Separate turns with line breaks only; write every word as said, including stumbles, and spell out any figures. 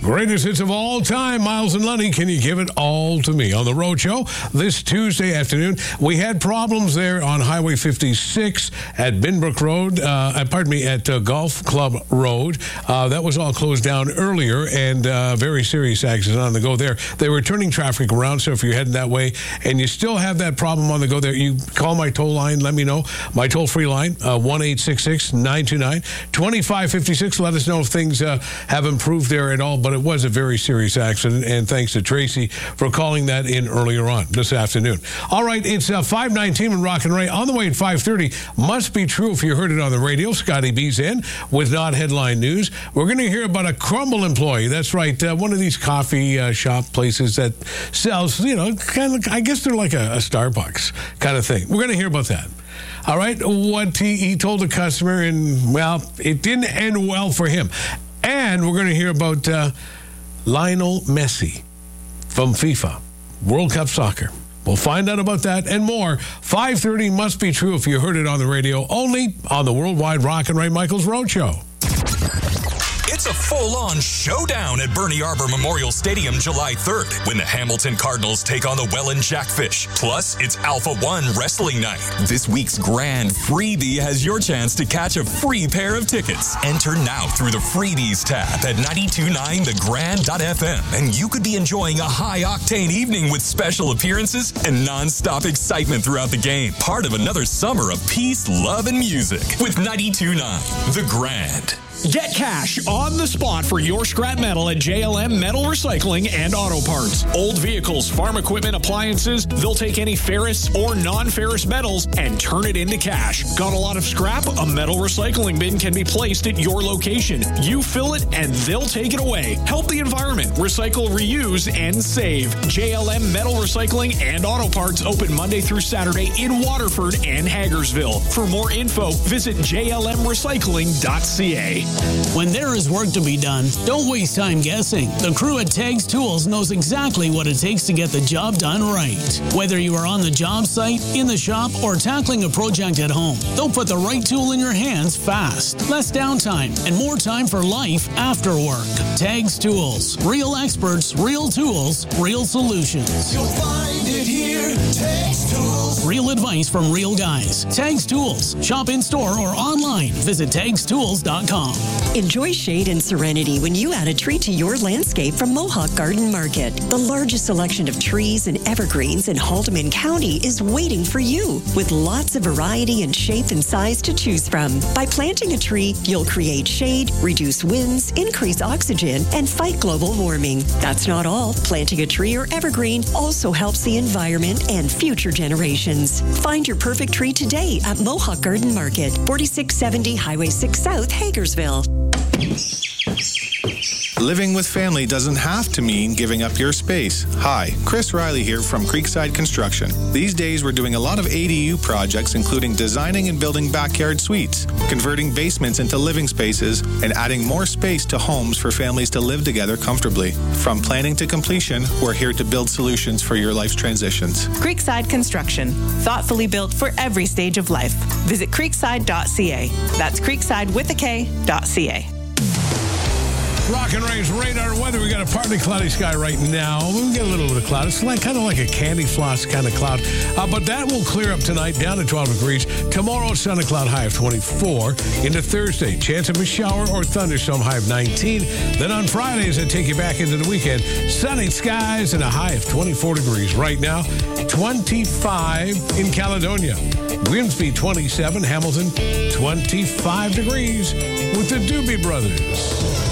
Greatest hits of all time, Miles and Lunny. Can you give it all to me? On the Road Show this Tuesday afternoon, we had problems there on Highway fifty-six at Binbrook Road, uh, pardon me, at uh, Golf Club Road. Uh, that was all closed down earlier, and uh, very serious accident on the go there. They were turning traffic around, so if you're heading that way and you still have that problem on the go there, you call my toll line, let me know. My toll-free line, uh, one eight six six, nine two nine, two five five six. Let us know if things uh, have improved there at all, but it was a very serious accident, and thanks to Tracy for calling that in earlier on this afternoon. All right, it's uh, five nineteen in Rock and Ray. On the way at five thirty, must be true if you heard it on the radio. Scotty B's in with Not Headline News. We're going to hear about a Crumble employee. That's right, uh, one of these coffee uh, shop places that sells, you know, kind of, I guess they're like a, a Starbucks kind of thing. We're going to hear about that. All right, what he, he told the customer, and, well, it didn't end well for him. And we're going to hear about uh, Lionel Messi from FIFA, World Cup Soccer. We'll find out about that and more. five thirty must be true if you heard it on the radio, only on the Worldwide Rock and Ray Michaels Road Show.
It's a full-on showdown at Bernie Arbor Memorial Stadium July third when the Hamilton Cardinals take on the Welland Jackfish. Plus, it's Alpha One Wrestling Night. This week's grand freebie has your chance to catch a free pair of tickets. Enter now through the Freebies tab at nine two nine the grand dot f m, and you could be enjoying a high-octane evening with special appearances and non-stop excitement throughout the game. Part of another summer of peace, love, and music with ninety-two point nine The Grand.
Get cash on the spot for your scrap metal at J L M Metal Recycling and Auto Parts. Old vehicles, farm equipment, appliances, they'll take any ferrous or non-ferrous metals and turn it into cash. Got a lot of scrap? A metal recycling bin can be placed at your location. You fill it and they'll take it away. Help the environment. Recycle, reuse, and save. J L M Metal Recycling and Auto Parts open Monday through Saturday in Waterford and Hagersville. For more info, visit j l m recycling dot c a.
When there is work to be done, don't waste time guessing. The crew at Tags Tools knows exactly what it takes to get the job done right. Whether you are on the job site, in the shop, or tackling a project at home, they'll put the right tool in your hands fast. Less downtime and more time for life after work. Tags Tools. Real experts, real tools, real solutions.
You'll find it here. Tags Tools.
Real advice from real guys. Tags Tools. Shop in store or online. Visit tags tools dot com.
Enjoy shade and serenity when you add a tree to your landscape from Mohawk Garden Market. The largest selection of trees and evergreens in Haldeman County is waiting for you, with lots of variety and shape and size to choose from. By planting a tree, you'll create shade, reduce winds, increase oxygen, and fight global warming. That's not all. Planting a tree or evergreen also helps the environment and future generations. Find your perfect tree today at Mohawk Garden Market, forty-six seventy Highway six South, Hagersville.
Living with family doesn't have to mean giving up your space. Hi, Chris Riley here from Creekside Construction. These days we're doing a lot of A D U projects, including designing and building backyard suites, converting basements into living spaces, and adding more space to homes for families to live together comfortably. From planning to completion, we're here to build solutions for your life's transitions.
Creekside Construction, thoughtfully built for every stage of life. Visit creekside dot c a. That's creekside with a K, dot C A.
Rock and Ray's radar weather. We got a partly cloudy sky right now. We get a little bit of cloud. It's like kind of like a candy floss kind of cloud. Uh, but that will clear up tonight, down to twelve degrees. Tomorrow, sun and cloud high of twenty-four. Into Thursday, chance of a shower or thunderstorm high of nineteen. Then on Fridays, I take you back into the weekend. Sunny skies and a high of twenty-four degrees. Right now, twenty-five in Caledonia. Grimsby, twenty-seven. Hamilton, twenty-five degrees with the Doobie Brothers.